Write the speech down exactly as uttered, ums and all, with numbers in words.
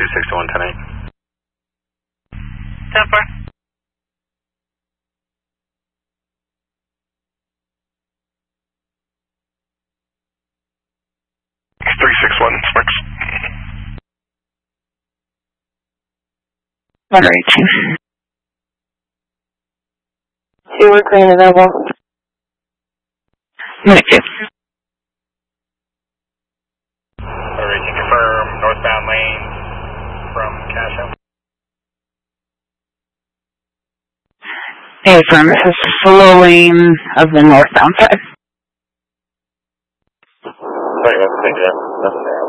two six one ten eight. ten four. three six one, Sparks. one eighteen. Two, we're green available. Thank you. Alright, you confirm northbound lane from Casho. Affirm, this is slow lane of the northbound side. Sorry, that's the thing, yeah.